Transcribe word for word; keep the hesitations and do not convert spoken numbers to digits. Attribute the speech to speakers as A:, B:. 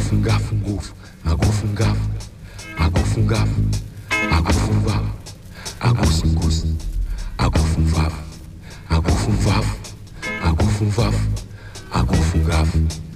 A: Agofungafo, ngofo, agofungafo, agofungafo, agofungvava, agosingosi, agofungvava, agofungvava, agofungvava, agofungafo.